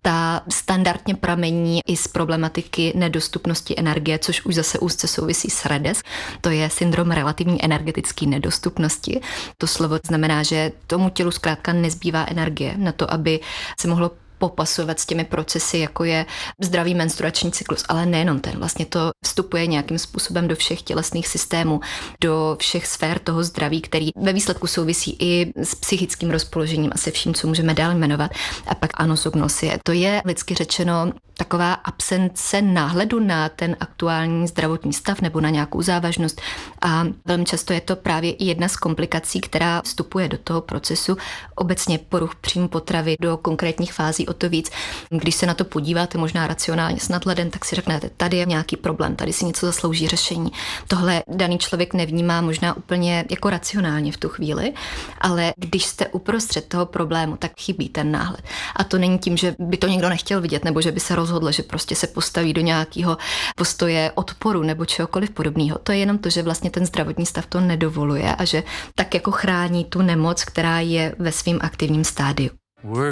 Ta standardně pramení i z problematiky nedostupnosti energie, což už zase úzce souvisí s REDES. To je syndrom relativní energetické nedostupnosti. To slovo znamená, že tomu tělu zkrátka nezbývá energie na to, aby se mohlo popasovat s těmi procesy, jako je zdravý menstruační cyklus, ale nejenom ten. Vlastně to vstupuje nějakým způsobem do všech tělesných systémů, do všech sfér toho zdraví, který ve výsledku souvisí i s psychickým rozpoložením a se vším, co můžeme dál jmenovat. A pak anosognosie. To je lidsky řečeno taková absence náhledu na ten aktuální zdravotní stav nebo na nějakou závažnost. A velmi často je to právě i jedna z komplikací, která vstupuje do toho procesu obecně poruch příjmu potravy do konkrétních fází o to víc. Když se na to podíváte možná racionálně s nadhledem, tak si řeknete, tady je nějaký problém, tady si něco zaslouží řešení. Tohle daný člověk nevnímá možná úplně jako racionálně v tu chvíli, ale když jste uprostřed toho problému, tak chybí ten náhled. A to není tím, že by to někdo nechtěl vidět, nebo že by se rozhodl, že prostě se postaví do nějakého postoje odporu nebo čehokoliv podobného. To je jenom to, že vlastně ten zdravotní stav to nedovoluje a že tak jako chrání tu nemoc, která je ve svém aktivním stádiu.